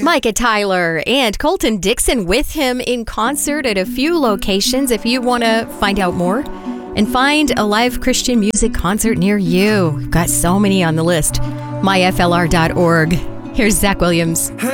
Micah Tyler and Colton Dixon with him in concert at a few locations. If you want to find out more and find a live Christian music concert near you, we've got so many on the list. myflr.org. Here's Zach Williams.